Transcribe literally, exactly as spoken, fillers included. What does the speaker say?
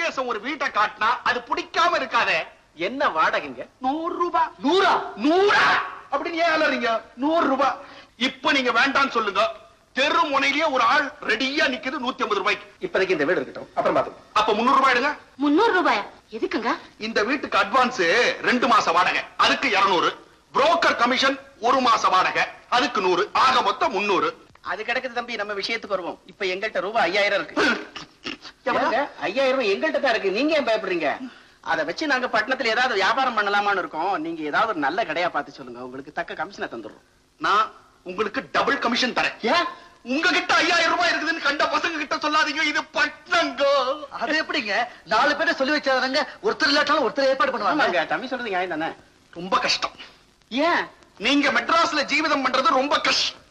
முருகேசன் ஒரு வீட்டை காட்டினா அது பிடிக்காம இருக்காதே. என்ன வாடகைங்க? நூறு ரூபாய். நூறா? நூறா அப்படின்னு ஏன் அலறீங்க? நூறு ரூபாய். இப்ப நீங்க வேண்டாம்னு சொல்லுங்க. தெரு முனையிலேயே ஒரு ஆள் ரெடியா நிக்குது நூத்தி ஐம்பது ரூபாய்க்கு. இப்போதைக்கு இந்த வீடு இருக்கட்டும், அப்புறம் பாத்துக்கோ. அப்ப முன்னூறு ரூபாய் எடுங்க. முன்னூறு ரூபாய் எதுக்குங்க? இந்த வீட்டுக்கு அட்வான்ஸ் ரெண்டு மாச வாடகை, அதுக்கு இருநூறு. புரோக்கர் கமிஷன் ஒரு மாச வாடகை, அதுக்கு நூறு. ஆக மொத்தம் முன்னூறு. அது கிடக்குது தம்பி. நம்ம விஷயத்துக்கு வருவோம். இப்ப எங்கள்கிட்ட ரூபாய் ஐயாயிரம் இருக்கு. ஐயாயிரம் ரூபாய் எங்கள்கிட்ட தான் இருக்கு. நீங்க ஏன் பயப்படுறீங்க? அதை வச்சு நாங்க பட்டணத்துல ஏதாவது வியாபாரம் பண்ணலாமான்னு இருக்கோம். நீங்க ஏதாவது ஒரு நல்ல கடையா பார்த்து சொல்லுங்க, உங்களுக்கு தக்க கமிஷனை தந்துடுறோம். நான் உங்களுக்கு டபுள் கமிஷன் தரேன். ஏன் உங்ககிட்ட ஐயாயிரம் ரூபாய் இருக்குதுன்னு கண்ட பசங்க கிட்ட சொல்லாதீங்க. இது பட்டணங்க. அது எப்படிங்க? நாலு பேரை சொல்லி வச்சாதாங்க ஒருத்தர் இல்லாட்டாலும் ஒருத்தர் ஏற்பாடு பண்ணுவாங்க. தம்பி சொல்றது நியாயம் தானே? ரொம்ப கஷ்டம். ஏன்? நீங்க மெட்ராஸ்ல ஜீவிதம் பண்றது ரொம்ப கஷ்டம்.